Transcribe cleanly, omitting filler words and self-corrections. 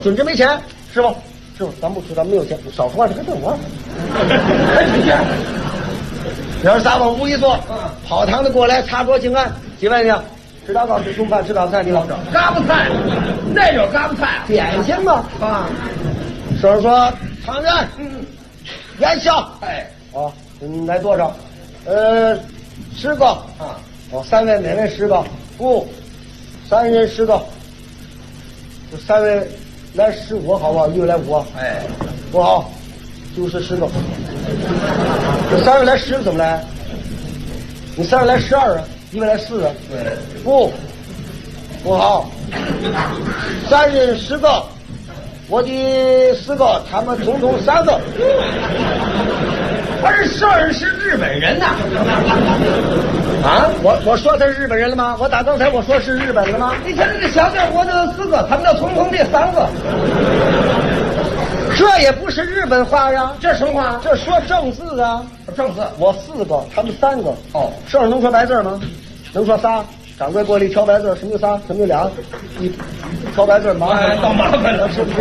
准这没钱，师傅，师傅，咱不吃，咱没有钱，少说话，这个等我。还没钱。要是咱往屋一坐，跑堂的过来擦桌敬案，几位呢？吃大糕，吃中饭，吃早菜，你老找嘎巴菜，那有嘎巴菜， 点心嘛啊。 说是说汤圆，元宵， 哎， 哦，来多少？10个啊。 哦，3位每位10个，不，3人10个，这3位来15好不好？1位来5， 哎， 不好，就是10个。这3位来10怎么来？你3位来12啊，1位来4啊。 对， 不好，3人10个，我的4个，他们统统3个。 他是12人是日本人呐。 啊，我说他是日本人了吗？我打刚才我说是日本了吗？ 你看这小店活的4个，他们要统统这3个， 这也不是日本话呀， 这什么话？ 这说正字啊。 正字， 我4个，他们3个。 哦， 圣人能说白字吗？能说仨。掌柜过来挑白字，什么叫仨？什么叫俩？一挑白字麻烦， 倒麻烦了， 是不是？